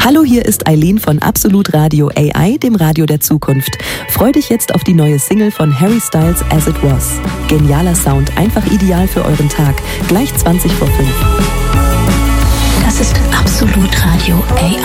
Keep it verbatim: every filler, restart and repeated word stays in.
Hallo, hier ist Eileen von Absolut Radio A I, dem Radio der Zukunft. Freu dich jetzt auf die neue Single von Harry Styles, As It Was. Genialer Sound, einfach ideal für euren Tag. Gleich zwanzig vor fünf. Das ist Absolut Radio A I.